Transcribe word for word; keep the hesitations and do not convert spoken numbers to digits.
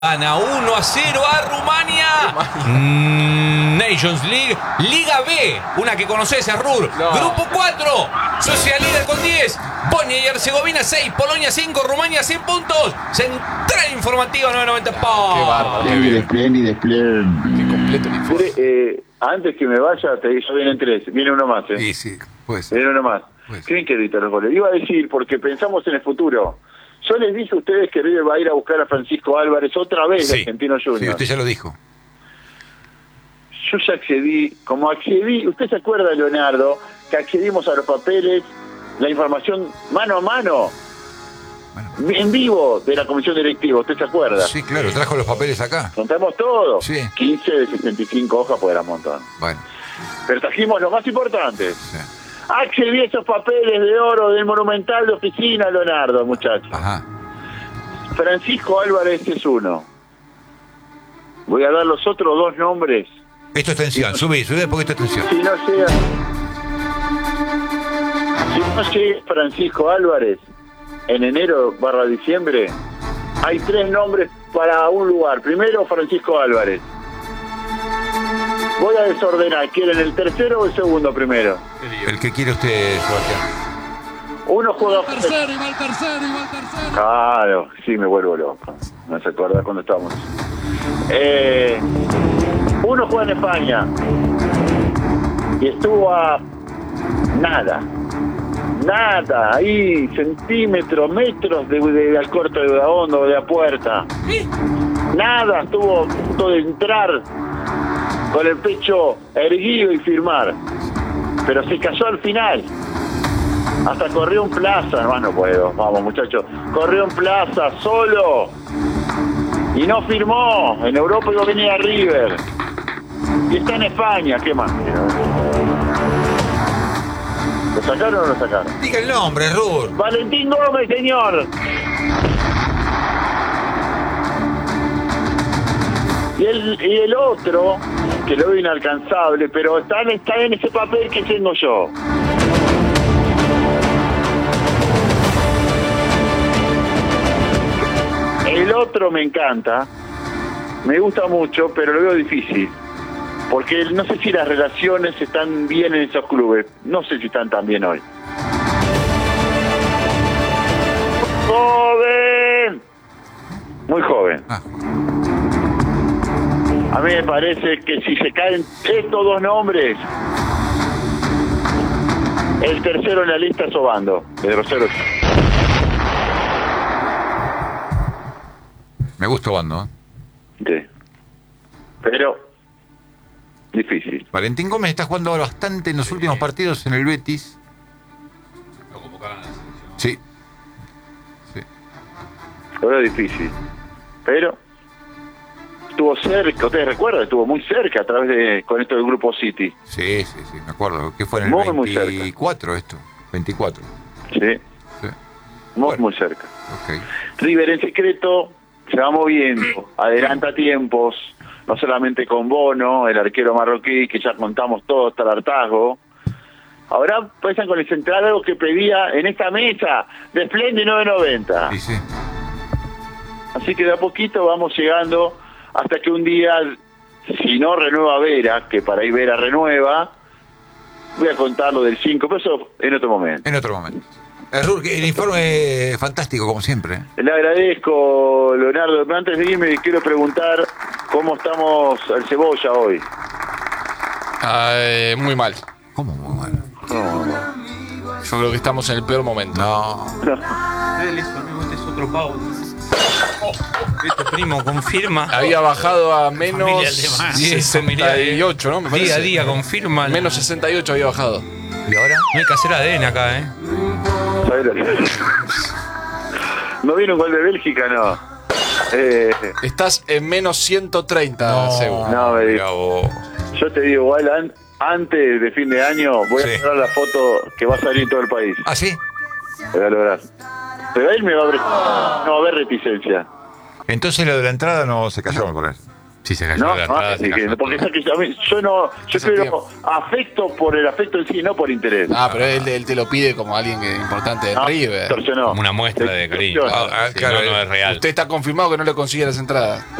Gana uno a cero a Rumania. Mm, Nations League. Liga B. Una que conoces, Errur. No. Grupo cuatro. Suecia líder con diez. Bosnia y Herzegovina seis. Polonia cinco. Rumania cien puntos. Central informativa novecientos noventa. ¡Pah! Qué bárbaro. Qué desplén, desplén. Qué completo el informe. Eh, antes que me vaya, te digo, vienen tres. Viene uno más, ¿eh? Sí, sí, puede ser. Viene uno más. Pues. ¿Quién que edita los goles? Iba a decir, porque pensamos en el futuro. Yo les dije a ustedes que River va a ir a buscar a Francisco Álvarez otra vez, Sí. de Argentino Juniors. Sí, usted ya lo dijo. Yo ya accedí, como accedí, usted se acuerda, Leonardo, que accedimos a los papeles, la información mano a mano, Bueno. en vivo de la comisión directiva, ¿usted se acuerda? Sí, claro, trajo los papeles acá. Contamos todo. Sí. quince de sesenta y cinco hojas, pues era un montón. Bueno, Pero trajimos lo más importante. sí. Accedí a esos papeles de oro del Monumental de oficina, Leonardo, muchachos. Ajá. Francisco Álvarez es uno. Voy a dar los otros dos nombres. Esto es tensión. Subí, subí porque esto es tensión. Si no llega... Si no llega Francisco Álvarez en enero barra diciembre, hay tres nombres para un lugar. Primero, Francisco Álvarez. Voy a desordenar. ¿Quieren el tercero o el segundo primero? El que quiere usted, Sebastián. Uno juega... Tercero, y va el tercero, y va el tercero. Claro, sí, me vuelvo loco. No se acuerda cuando estábamos. Eh, uno juega en España y estuvo a nada, nada, ahí centímetros, metros de, de, de al corto de Udaondo o de la puerta. Nada, estuvo a punto de entrar con el pecho erguido y firmar, pero se cayó al final. Hasta corrió en plaza, no, no puedo, vamos muchachos, corrió en plaza solo y no firmó. En Europa iba a venir a River y está en España. ¿Qué más? ¿Lo sacaron o no lo sacaron? Diga el nombre, Errur. Valentín Gómez, señor. Y el, y el otro, que lo veo inalcanzable, pero está, está en ese papel que tengo yo. El otro me encanta, me gusta mucho, pero lo veo difícil. Porque no sé si las relaciones están bien en esos clubes. No sé si están tan bien hoy. ¡Joven! Muy joven. Ah. A mí me parece que si se caen estos dos nombres, el tercero en la lista es Obando, de Rosario. Me gusta Obando, ¿eh? Sí. Pero difícil. Valentín Gómez está jugando ahora bastante en los últimos partidos en el Betis. Lo convocaron a la selección. Sí. Sí. Lo veo difícil. Pero estuvo cerca, ustedes recuerdan, estuvo muy cerca a través de con esto del Grupo City. Sí, sí, sí, me acuerdo. Que fue en el Muy, muy cerca. veinticuatro esto. veinticuatro. Sí. Sí. Muy, Bueno. muy cerca. Ok. River en secreto se va moviendo, adelanta tiempos, no solamente con Bono, el arquero marroquí, que ya contamos todo hasta el hartazgo. Ahora empiezan con el central, algo que pedía en esta mesa de Splendid nueve noventa. Sí, sí. Así que de a poquito vamos llegando hasta que un día, si no renueva Vera, que para ahí Vera renueva, voy a contar lo del cinco, pero eso en otro momento. En otro momento. Errur, que el informe fantástico, como siempre. Le agradezco, Leonardo. Pero antes de irme, quiero preguntar cómo estamos al Cebolla hoy. Ah, eh, muy mal. ¿Cómo muy mal? No, no. Yo creo que estamos en el peor momento. No. Él es amigo, este es otro Pau. Este primo confirma. Había bajado a menos Familia alemana. sesenta y ocho, ¿no? Me Día parece. a día confirma. Menos sesenta y ocho había bajado. ¿Y ahora? No hay que hacer A D N acá, ¿eh? ¿Sabés lo que es? ¿No vino un gol de Bélgica? No. Eh, Estás en menos ciento treinta, seguro. no, me Mirá digo. vos. Yo te digo, igual, an- antes de fin de año voy Sí. a mostrar la foto que va a salir en todo el país. ¿Ah, sí? Lo voy a lograr. Pero ahí me va a haber, no va a haber reticencia. Entonces lo de la entrada no se cayó, me parece. Sí, se cayó No, la no, entrada, así se que- cayó porque todo. es que a mí- yo no, yo Hace quiero tiempo. afecto por el afecto en sí, no por interés. Ah, pero él, él te lo pide como alguien que- importante de No, River. extorsionó. Como una muestra de cariño. Ah, ah, Si claro, no, no es real. Usted está confirmado que no le consigue las entradas.